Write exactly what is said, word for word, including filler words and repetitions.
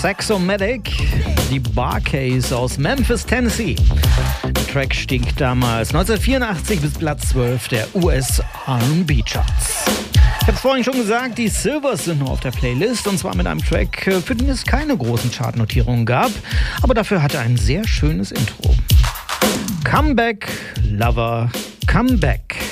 Saxomatic, die Barcase aus Memphis, Tennessee. Der Track stieg damals neunzehnhundertvierundachtzig bis Platz zwölf der U S R und B-Charts. Ich habe es vorhin schon gesagt, die Silvers sind nur auf der Playlist und zwar mit einem Track, für den es keine großen Chartnotierungen gab, aber dafür hatte ein sehr schönes Intro. Comeback, Lover, Comeback.